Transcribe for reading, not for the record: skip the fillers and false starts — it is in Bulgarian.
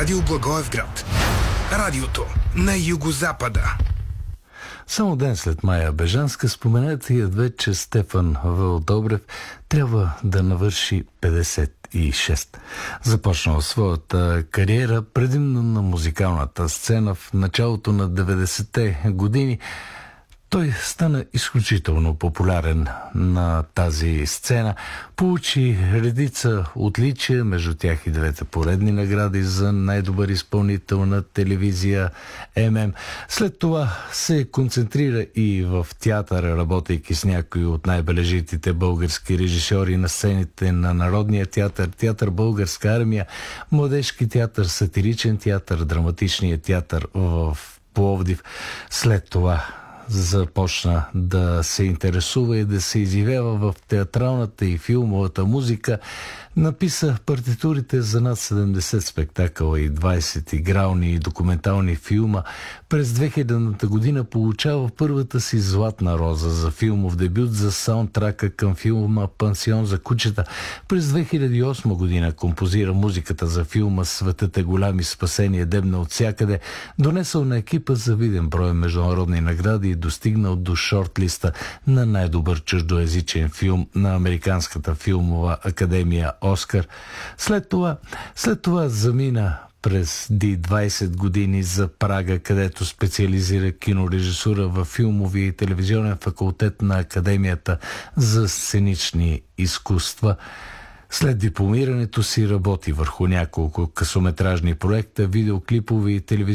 Радио Благоевград. Радиото на югозапада. Само ден след Мая Бежанска споменатият вече Стефан Вълдобрев трябва да навърши 56. Започнал своята кариера предимно на музикалната сцена в началото на 90-те години. Той стана изключително популярен на тази сцена, получи редица отличия, между тях и двете поредни награди за най-добър изпълнител на телевизия ММ. След това се концентрира и в театъра, работейки с някои от най-бележитите български режисьори на сцените на Народния театър, театър Българска армия, Младежки театър, Сатиричен театър, Драматичния театър в Пловдив. След това започна да се интересува и да се изявява в театралната и филмовата музика. Написа партитурите за над 70 спектакъла и 20 игрални и документални филма. През 2000-та година получава първата си Златна роза за филмов дебют за саундтрака към филма «Пансион за кучета». През 2008 година композира музиката за филма «Светът е голям и спасение дебна от всякъде». Донесъл на екипа завиден брой международни награди и достигнал до шортлиста на най-добър чуждоезичен филм на Американската филмова академия Оскар. След това замина през 20 години за Прага, където специализира кинорежисура във филмови и телевизионен факултет на Академията за сценични изкуства. След дипломирането си работи върху няколко късометражни проекта, видеоклипови и телевизионни